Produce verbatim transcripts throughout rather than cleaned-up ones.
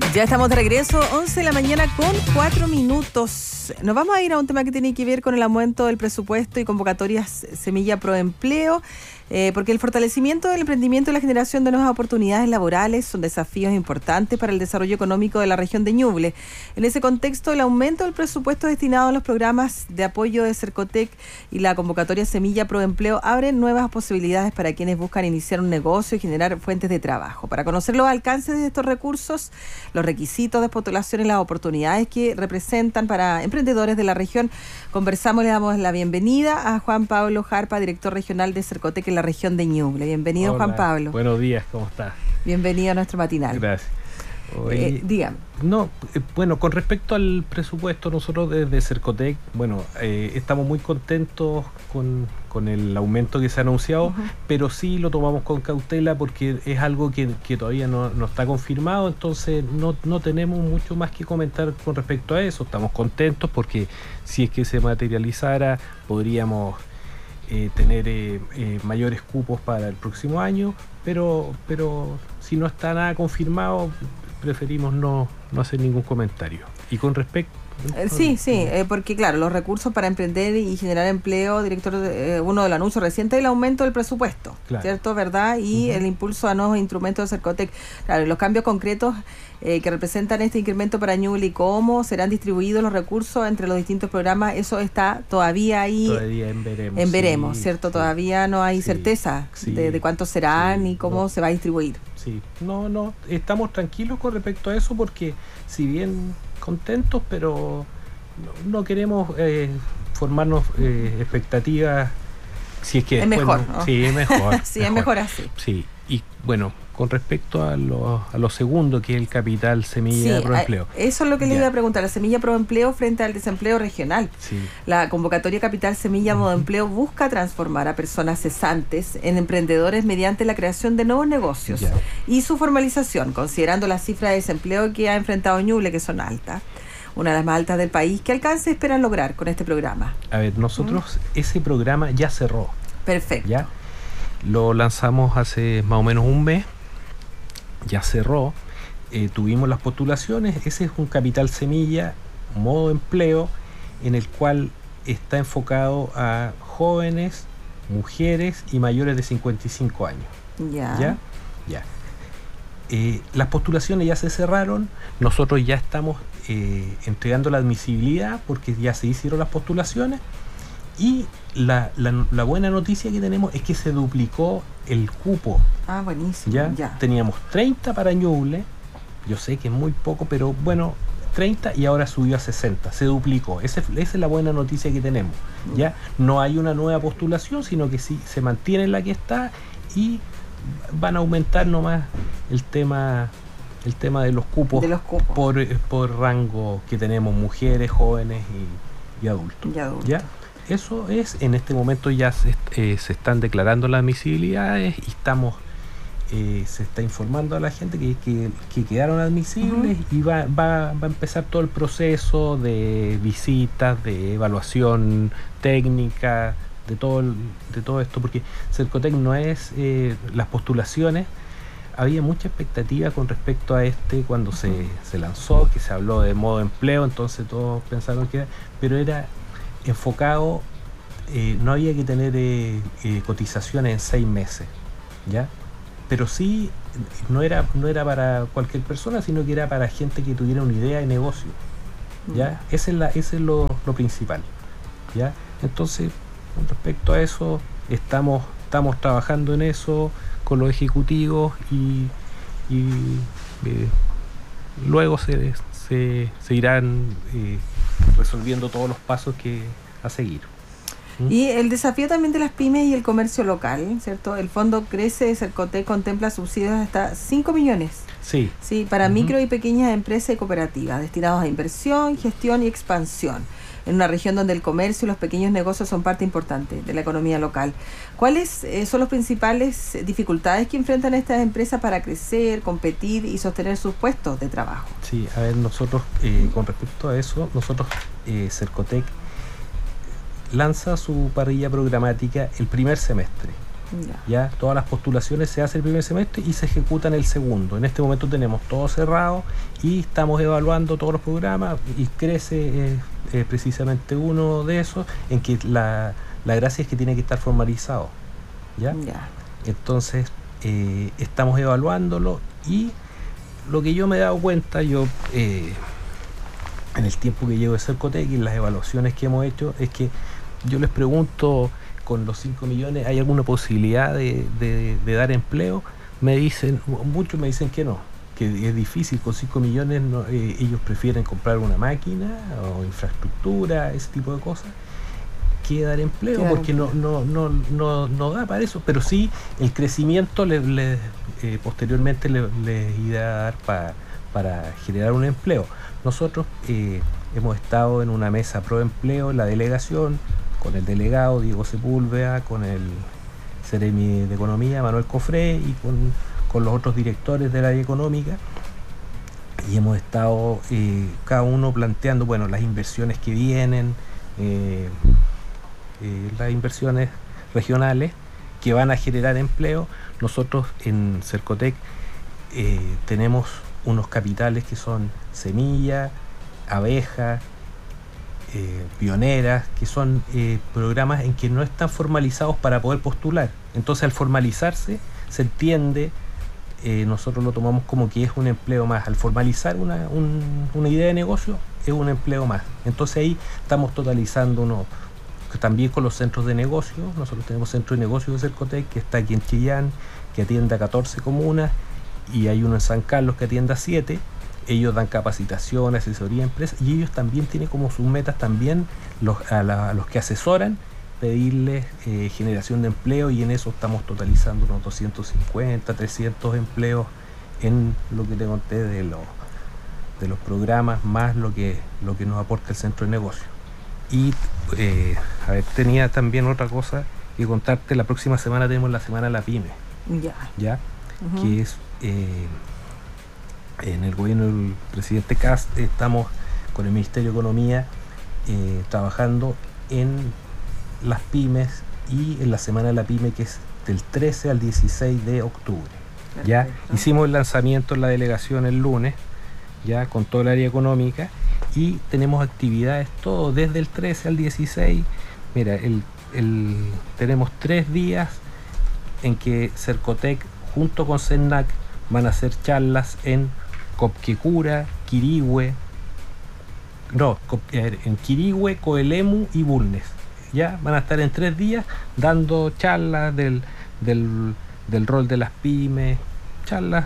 Ya estamos de regreso, once de la mañana con cuatro minutos. Nos vamos a ir a un tema que tiene que ver con el aumento del presupuesto y convocatorias Semilla Proempleo, eh, porque el fortalecimiento del emprendimiento y la generación de nuevas oportunidades laborales son desafíos importantes para el desarrollo económico de la región de Ñuble. En ese contexto, el aumento del presupuesto destinado a los programas de apoyo de Cercotec y la convocatoria Semilla Proempleo abren nuevas posibilidades para quienes buscan iniciar un negocio y generar fuentes de trabajo. Para conocer los alcances de estos recursos, los requisitos de postulación y las oportunidades que representan para emprendedores de la región, conversamos, le damos la bienvenida a Juan Pablo Jarpa, director regional de Cercotec en la región de Ñuble. Bienvenido. Hola, Juan Pablo. Buenos días, ¿cómo estás? Bienvenido a nuestro matinal. Gracias. Hoy, eh, dígame. No, eh, bueno, con respecto al presupuesto, nosotros desde Cercotec, bueno, eh, estamos muy contentos con, con el aumento que se ha anunciado, uh-huh. pero sí lo tomamos con cautela porque es algo que, que todavía no, no está confirmado, entonces no, no tenemos mucho más que comentar con respecto a eso. Estamos contentos porque si es que se materializara, podríamos eh, tener eh, eh, mayores cupos para el próximo año, pero, pero si no está nada confirmado, preferimos no, no hacer ningún comentario. Y con respecto... Sí, sí, eh, porque claro, los recursos para emprender y generar empleo, director, eh, uno del anuncio reciente el aumento del presupuesto, claro. ¿Cierto? ¿Verdad? Y uh-huh. el impulso a nuevos instrumentos de Cercotec. Claro, los cambios concretos eh, que representan este incremento para Ñuble y cómo serán distribuidos los recursos entre los distintos programas, eso está todavía ahí. Todavía en veremos. En veremos, sí, ¿cierto? Sí. Todavía no hay sí, certeza sí, de, de cuántos serán sí, y cómo no. se va a distribuir. Sí, no, no, estamos tranquilos con respecto a eso porque si bien contentos, pero no, no queremos eh, formarnos eh, expectativas. Si es que es mejor, bueno, ¿no? Sí, es mejor. sí, mejor. es mejor así. Sí, y bueno, con respecto a lo, a lo segundo, que es el capital Semilla sí, Proempleo. Eso es lo que ya. le iba a preguntar, la Semilla Proempleo frente al desempleo regional. Sí. La convocatoria Capital Semilla uh-huh. Modoempleo busca transformar a personas cesantes en emprendedores mediante la creación de nuevos negocios ya. y su formalización, considerando la cifra de desempleo que ha enfrentado Ñuble, que son altas. Una de las más altas del país. ¿Qué alcance esperan lograr con este programa? A ver, nosotros ¿Mm? ese programa ya cerró. Perfecto. ¿Ya? Lo lanzamos hace más o menos un mes. Ya cerró. Eh, tuvimos las postulaciones. Ese es un capital semilla, modo empleo, en el cual está enfocado a jóvenes, mujeres y mayores de cincuenta y cinco años. Ya. ¿Ya? Ya. Eh, las postulaciones ya se cerraron. Nosotros ya estamos eh, entregando la admisibilidad porque ya se hicieron las postulaciones y la, la, la buena noticia que tenemos es que se duplicó el cupo. Ah, buenísimo. Ya, ya. Teníamos treinta para Ñuble, yo sé que es muy poco, pero bueno, treinta y ahora subió a sesenta, se duplicó. Esa, esa es la buena noticia que tenemos. Ya no hay una nueva postulación, sino que sí se mantiene la que está y van a aumentar nomás el tema el tema de los cupos, de los cupos. Por, por rango que tenemos, mujeres, jóvenes y, y adultos. Y adultos. ¿Ya? Eso es, en este momento ya se, eh, se están declarando las admisibilidades y estamos eh, se está informando a la gente que, que, que quedaron admisibles uh-huh. y va, va, va a empezar todo el proceso de visitas, de evaluación técnica, de todo el, de todo esto, porque Cercotec no es eh, las postulaciones. Había mucha expectativa con respecto a este cuando se, se lanzó, que se habló de modo empleo, entonces todos pensaron que era, pero era enfocado, eh, no había que tener eh, eh, cotizaciones en seis meses, ¿ya? Pero sí, no era, no era para cualquier persona, sino que era para gente que tuviera una idea de negocio, ¿ya? Mm. Ese es, la, ese es lo, lo principal, ¿ya? Entonces, con respecto a eso, estamos, estamos trabajando en eso con los ejecutivos y, y eh, luego se, se, se irán eh, resolviendo todos los pasos que a seguir. ¿Mm? Y el desafío también de las pymes y el comercio local, ¿cierto? El fondo Crece Cercotec contempla subsidios hasta cinco millones. Sí. Sí, para uh-huh. micro y pequeñas empresas y cooperativas, destinados a inversión, gestión y expansión, en una región donde el comercio y los pequeños negocios son parte importante de la economía local. ¿Cuáles eh, son las principales dificultades que enfrentan estas empresas para crecer, competir y sostener sus puestos de trabajo? Sí, a ver, nosotros, eh, con respecto a eso, nosotros, eh, Cercotec, lanza su parrilla programática el primer semestre, Ya. ya todas las postulaciones se hacen el primer semestre y se ejecutan el segundo. En este momento tenemos todo cerrado y estamos evaluando todos los programas y crece eh, eh, precisamente uno de esos, en que la, la gracia es que tiene que estar formalizado. ¿Ya? Ya. Entonces eh, estamos evaluándolo, y lo que yo me he dado cuenta, yo eh, en el tiempo que llevo de Cercotec y en las evaluaciones que hemos hecho, es que yo les pregunto, con los cinco millones, ¿hay alguna posibilidad de, de, de dar empleo? Me dicen, muchos me dicen que no, que es difícil, con cinco millones no, eh, ellos prefieren comprar una máquina o infraestructura, ese tipo de cosas, que dar empleo, claro, porque no, no, no, no, no da para eso, pero sí el crecimiento le, le, eh, posteriormente les le irá a dar pa, para generar un empleo. Nosotros eh, hemos estado en una mesa pro empleo en la delegación, con el delegado Diego Sepúlveda, con el Ceremi de Economía Manuel Cofré y con, con los otros directores del área económica, y hemos estado eh, cada uno planteando, bueno, las inversiones que vienen, eh, eh, las inversiones regionales que van a generar empleo. Nosotros en Cercotec eh, tenemos unos capitales que son semilla, abeja, Eh, pioneras, que son eh, programas en que no están formalizados para poder postular. Entonces, al formalizarse, se entiende, eh, nosotros lo tomamos como que es un empleo más. Al formalizar una, un, una idea de negocio, es un empleo más. Entonces ahí estamos totalizando uno, también con los centros de negocio. Nosotros tenemos centro de negocio de Cercotec, que está aquí en Chillán, que atiende a catorce comunas, y hay uno en San Carlos que atiende a siete. Ellos dan capacitación, asesoría a empresas, y ellos también tienen como sus metas también los, a, la, a los que asesoran, pedirles eh, generación de empleo, y en eso estamos totalizando unos doscientos cincuenta, trescientos empleos en lo que te conté de, lo, de los programas, más lo que, lo que nos aporta el centro de negocio. Y eh, a ver, tenía también otra cosa que contarte. La próxima semana tenemos la Semana de la Pyme, ya, ¿ya? Uh-huh. Que es... Eh, en el gobierno del presidente Kast estamos con el Ministerio de Economía eh, trabajando en las pymes, y en la Semana de la Pyme, que es del trece al dieciséis de octubre. Ya hicimos el lanzamiento en la delegación el lunes, ya con todo el área económica, y tenemos actividades todo desde el trece al dieciséis. Mira, el, el, tenemos tres días en que Cercotec junto con CENAC van a hacer charlas en Copquecura, Quirihue, no, en Quirihue, Coelemu y Bulnes. Ya van a estar en tres días dando charlas del, del, del rol de las pymes, charlas.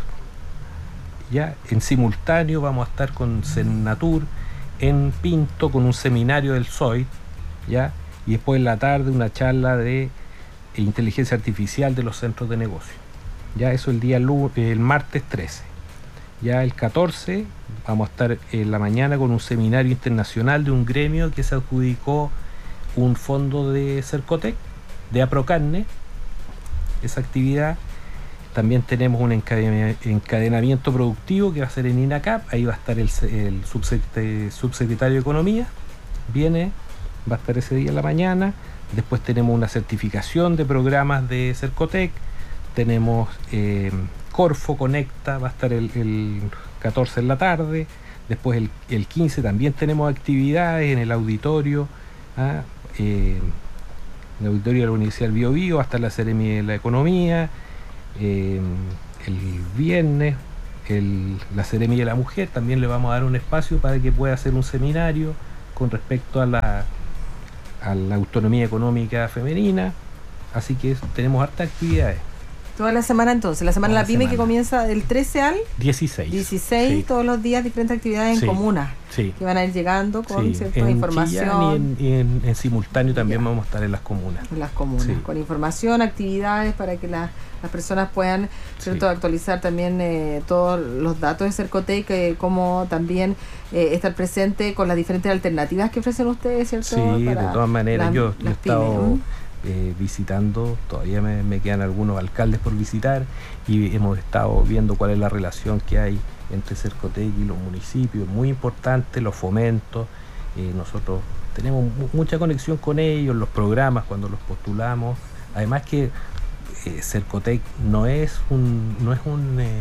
Ya en simultáneo vamos a estar con Senatur en Pinto con un seminario del S O I, ya, y después en la tarde una charla de inteligencia artificial de los centros de negocio. Ya eso el día el martes trece. Ya el catorce vamos a estar en la mañana con un seminario internacional de un gremio que se adjudicó un fondo de Cercotec, de Aprocarne, esa actividad. También tenemos un encadenamiento productivo que va a ser en INACAP, ahí va a estar el, el subsecretario de Economía, viene, va a estar ese día en la mañana. Después tenemos una certificación de programas de Cercotec, tenemos... Eh, Corfo Conecta, va a estar el, el catorce en la tarde. Después el, el quince también tenemos actividades en el auditorio, ¿ah? eh, en el auditorio de la Universidad del Bío Bío, hasta la Ceremi de la Economía. Eh, el viernes el, la Ceremi de la Mujer, también le vamos a dar un espacio para que pueda hacer un seminario con respecto a la, a la autonomía económica femenina. Así que tenemos hartas actividades. Toda la semana entonces, la semana de la pyme, que comienza del trece al dieciséis. dieciséis, sí. Todos los días diferentes actividades en sí. comunas, sí. que van a ir llegando con sí. cierta en información. Y en, y en, en simultáneo también ya. vamos a estar en las comunas. En las comunas, sí. con información, actividades para que la, las personas puedan, ¿cierto?, sí. actualizar también eh, todos los datos de Cercotec, eh, como también eh, estar presente con las diferentes alternativas que ofrecen ustedes, ¿cierto? Sí, para de todas maneras, la, yo, yo he estado... Eh, visitando, todavía me, me quedan algunos alcaldes por visitar, y hemos estado viendo cuál es la relación que hay entre Cercotec y los municipios, muy importante, los fomentos. Eh, nosotros tenemos mu- mucha conexión con ellos, los programas cuando los postulamos, además que eh, Cercotec no es un, no es un, eh,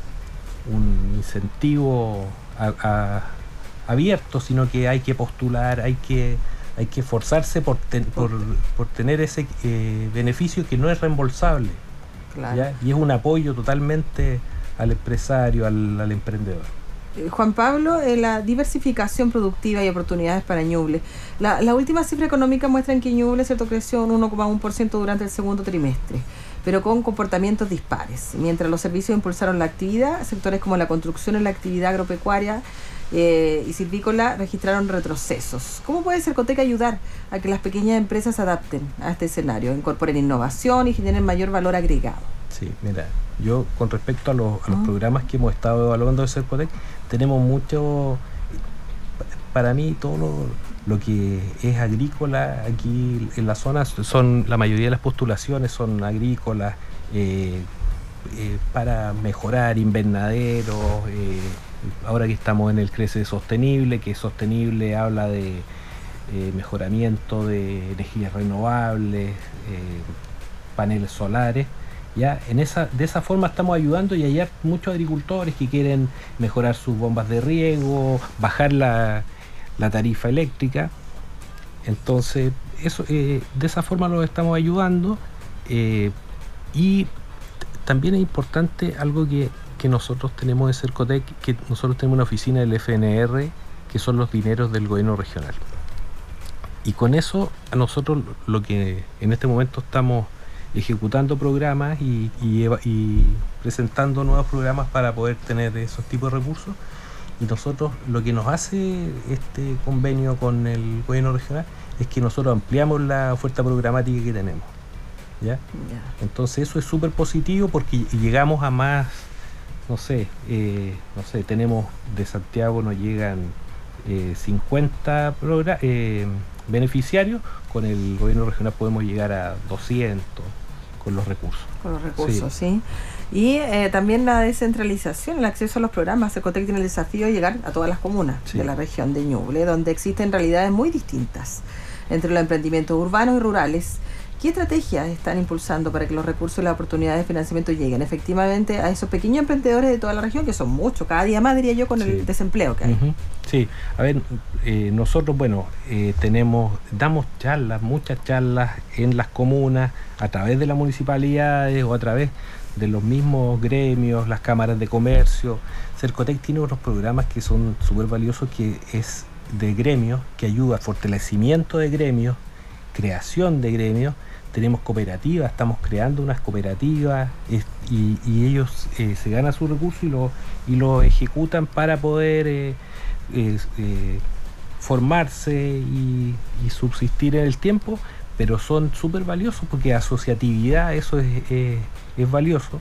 un incentivo a, a, abierto, sino que hay que postular, hay que, hay que esforzarse por, ten, por, por tener ese eh, beneficio que no es reembolsable. Claro. ¿Ya? Y es un apoyo totalmente al empresario, al, al emprendedor. Juan Pablo, eh, la diversificación productiva y oportunidades para Ñuble. La, la última cifra económica muestra que Ñuble, ¿cierto?, creció un uno coma uno por ciento durante el segundo trimestre, pero con comportamientos dispares. Mientras los servicios impulsaron la actividad, sectores como la construcción y la actividad agropecuaria eh, y silvícola registraron retrocesos. ¿Cómo puede Cercotec ayudar a que las pequeñas empresas se adapten a este escenario, incorporen innovación y generen mayor valor agregado? Sí, mira, yo con respecto a los, a los uh-huh. programas que hemos estado evaluando de Cercotec, tenemos mucho, para mí todo lo, lo que es agrícola aquí en la zona, son la mayoría de las postulaciones son agrícolas, eh, eh, para mejorar invernaderos, eh, ahora que estamos en el Crece Sostenible, que sostenible habla de eh, mejoramiento de energías renovables, eh, paneles solares. Ya, en esa, de esa forma estamos ayudando, y hay muchos agricultores que quieren mejorar sus bombas de riego, bajar la, la tarifa eléctrica. Entonces, eso, eh, de esa forma los estamos ayudando. Eh, y t- también es importante algo que, que nosotros tenemos en Cercotec, que nosotros tenemos una oficina del F N R, que son los dineros del gobierno regional. Y con eso, a nosotros lo que en este momento estamos ejecutando programas y, y, y presentando nuevos programas para poder tener esos tipos de recursos. Y nosotros, lo que nos hace este convenio con el gobierno regional es que nosotros ampliamos la oferta programática que tenemos, ¿ya? Yeah. Entonces eso es súper positivo, porque llegamos a más, no sé, eh, no sé, tenemos de Santiago nos llegan eh, cincuenta progra- eh, beneficiarios, con el gobierno regional podemos llegar a doscientos. Con los recursos. Con los recursos, sí. sí. Y eh, también la descentralización, el acceso a los programas. Cercotec tiene el desafío de llegar a todas las comunas sí. de la región de Ñuble, donde existen realidades muy distintas entre los emprendimientos urbanos y rurales. ¿Qué estrategias están impulsando para que los recursos y las oportunidades de financiamiento lleguen efectivamente a esos pequeños emprendedores de toda la región, que son muchos, cada día más, diría yo, con sí. el desempleo que hay? Uh-huh. Sí, a ver, eh, nosotros, bueno, eh, tenemos, damos charlas, muchas charlas en las comunas, a través de las municipalidades o a través de los mismos gremios, las cámaras de comercio. Cercotec tiene otros programas que son súper valiosos, que es de gremios, que ayuda al fortalecimiento de gremios, creación de gremios. Tenemos cooperativas, estamos creando unas cooperativas, es, y, y ellos eh, se ganan sus recursos y lo, y lo ejecutan para poder eh, eh, eh, formarse y, y subsistir en el tiempo, pero son súper valiosos porque asociatividad, eso es, es, es valioso.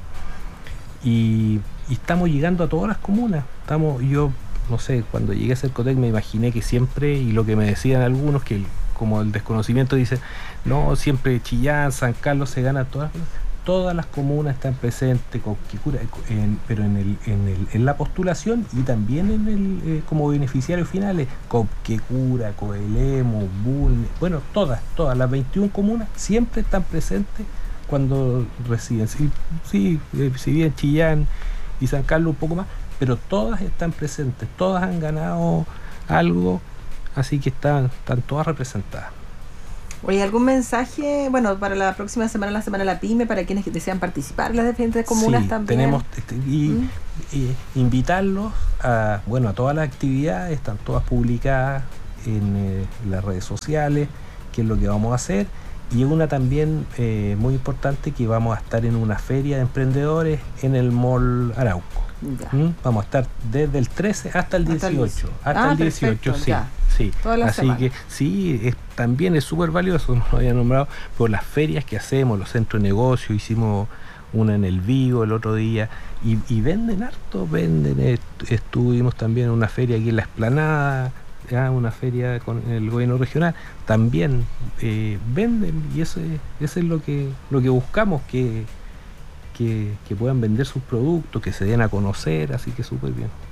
Y, y estamos llegando a todas las comunas. Estamos, yo, no sé, cuando llegué a Cercotec me imaginé que siempre, y lo que me decían algunos, que el, como el desconocimiento dice, no, siempre Chillán, San Carlos se gana todas, todas las comunas están presentes, Copquecura, en, pero en, el, en, el, en la postulación y también en el eh, como beneficiarios finales, Copquecura, Coelemu, Bulnes, bueno, todas, todas las veintiuna comunas siempre están presentes cuando residen. Sí, sí eh, si bien Chillán y San Carlos un poco más, pero todas están presentes, todas han ganado algo. Así que están, están todas representadas. Oye, ¿algún mensaje, bueno, para la próxima semana, la semana de la PYME, para quienes desean participar en las diferentes comunas? Sí, también tenemos este, y, ¿Mm? y invitarlos a, bueno, a todas las actividades, están todas publicadas en eh, las redes sociales, qué es lo que vamos a hacer. Y una también eh, muy importante, que vamos a estar en una feria de emprendedores en el Mall Arauco. ¿Mm? Vamos a estar desde el trece hasta el dieciocho. Hasta ah, el dieciocho, perfecto, sí. Ya. Sí, así semana. que sí, es, también es súper valioso, no lo había nombrado, por las ferias que hacemos, los centros de negocio, hicimos una en el Vigo el otro día, y, y venden harto, venden, est- estuvimos también en una feria aquí en la Explanada, ya, una feria con el gobierno regional, también eh, venden, y eso es, eso es lo que, lo que buscamos, que, que, que puedan vender sus productos, que se den a conocer, así que súper bien.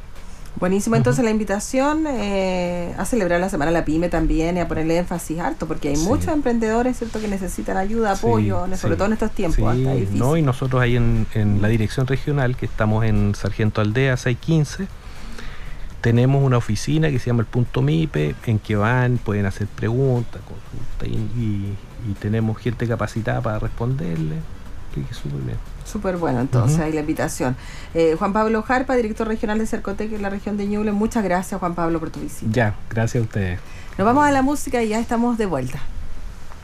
Buenísimo, entonces uh-huh. la invitación eh, a celebrar la Semana de la Pyme también y a ponerle énfasis harto, porque hay sí. muchos emprendedores, ¿cierto?, que necesitan ayuda, apoyo, sí, sobre sí. todo en estos tiempos. Sí, hasta no, y nosotros ahí en, en la dirección regional, que estamos en Sargento Aldea seiscientos quince, tenemos una oficina que se llama el Punto MIPE, en que van, pueden hacer preguntas, consultas, y, y, y tenemos gente capacitada para responderle. Sí, súper bien. Súper bueno, entonces uh-huh. ahí la invitación. Eh, Juan Pablo Jarpa, director regional de Cercotec en la región de Ñuble. Muchas gracias, Juan Pablo, por tu visita. Ya, gracias a ustedes. Nos vamos a la música y ya estamos de vuelta.